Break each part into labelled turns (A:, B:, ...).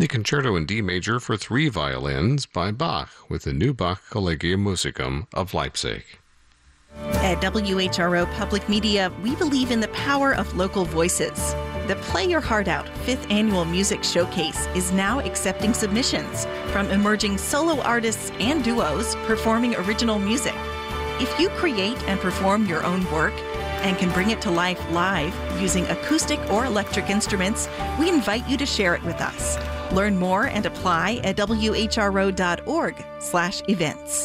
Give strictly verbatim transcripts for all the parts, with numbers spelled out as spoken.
A: the Concerto in D major for three violins by Bach with the Neubach Collegium Musicum of Leipzig.
B: At W H R O Public Media, we believe in the power of local voices. The Play Your Heart Out fifth Annual Music Showcase is now accepting submissions from emerging solo artists and duos performing original music. If you create and perform your own work and can bring it to life live using acoustic or electric instruments, we invite you to share it with us. Learn more and apply at W H R O dot org slash events.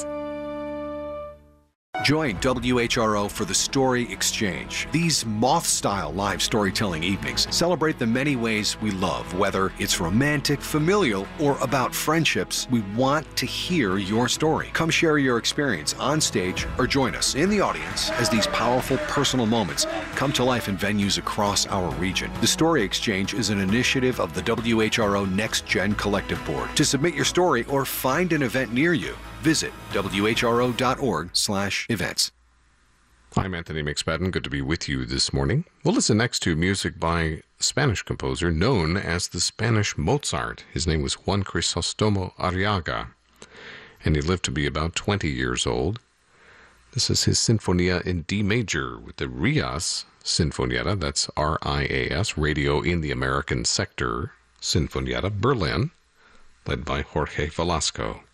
C: Join W H R O for the Story Exchange. These moth-style live storytelling evenings celebrate the many ways we love. Whether it's romantic, familial, or about friendships, we want to hear your story. Come share your experience on stage or join us in the audience as these powerful personal moments come to life in venues across our region. The Story Exchange is an initiative of the W H R O Next Gen Collective Board. To submit your story or find an event near you, visit W H R O dot org slash events.
A: I'm Anthony McSpadden. Good to be with you this morning. We'll listen next to music by a Spanish composer known as the Spanish Mozart. His name was Juan Crisostomo Arriaga, and he lived to be about twenty years old. This is his Sinfonia in D major with the Rias Sinfonietta, that's R I A S, Radio in the American Sector Sinfonietta, Berlin, led by Jorge Velasco.